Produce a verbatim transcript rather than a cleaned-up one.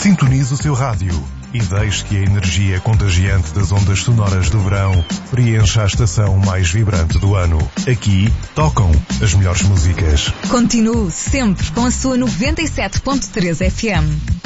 Sintonize o seu rádio e deixe que a energia contagiante das ondas sonoras do verão preencha a estação mais vibrante do ano. Aqui tocam as melhores músicas. Continue sempre com a sua noventa e sete ponto três F M.